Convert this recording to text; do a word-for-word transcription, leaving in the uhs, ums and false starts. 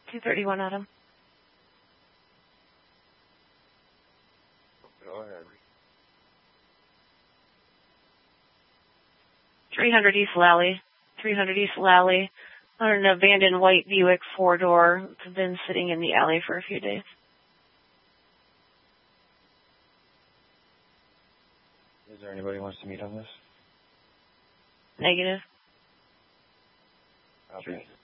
two thirty-one Autumn. Go ahead. three hundred East Lally. three hundred East Lally. On an abandoned white Buick four-door. It's been sitting in the alley for a few days. Is there anybody who wants to meet on this? Negative. Okay.